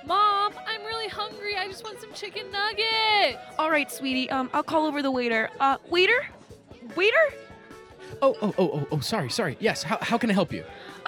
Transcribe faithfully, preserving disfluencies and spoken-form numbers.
Mom, I'm really hungry. I just want some chicken nuggets. All right, sweetie. Um, I'll call over the waiter. Uh, waiter? Waiter? Oh, oh, oh, oh, oh, sorry, sorry. Yes, how, how can I help you?